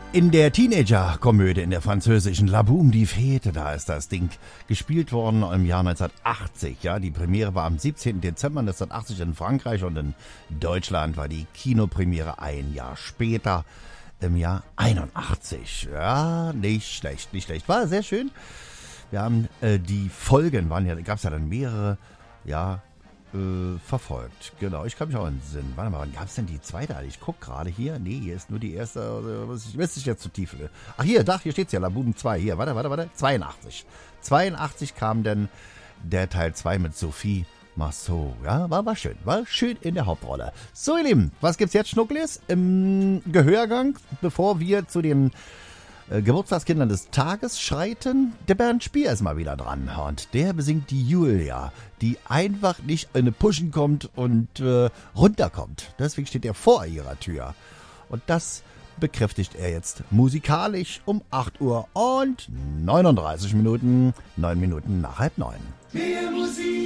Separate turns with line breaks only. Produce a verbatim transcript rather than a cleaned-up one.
In der Teenager-Komödie in der französischen La Boum die Fete, da ist das Ding gespielt worden im Jahr neunzehnhundertachtzig. Ja, die Premiere war am siebzehnten Dezember neunzehnhundertachtzig in Frankreich und in Deutschland war die Kinopremiere ein Jahr später im Jahr einundachtzig. Ja, nicht schlecht, nicht schlecht. War sehr schön. Wir haben äh, die Folgen, waren ja, gab es ja dann mehrere, ja, Äh, verfolgt. Genau, ich kann mich auch entsinnen. Warte mal, wann gab es denn die zweite? Ich guck gerade hier. Nee, hier ist nur die erste. Ich weiß nicht jetzt zu tief. Ach hier, da, hier steht's ja, La Boum zwei. Hier, warte, warte, warte. zweiundachtzig. zweiundachtzig kam dann der Teil zwei mit Sophie Marceau. Ja, war, war schön. War schön in der Hauptrolle. So, ihr Lieben, was gibt's jetzt, Schnucklis? Im Gehörgang, bevor wir zu den Äh, Geburtstagskindern des Tages schreiten, der Bernd Spier ist mal wieder dran. Und der besingt die Julia, die einfach nicht in eine Pushen kommt und äh, runterkommt. Deswegen steht er vor ihrer Tür. Und das bekräftigt er jetzt musikalisch um acht Uhr und neununddreißig Minuten, neun Minuten nach halb neun.
Mehr Musik.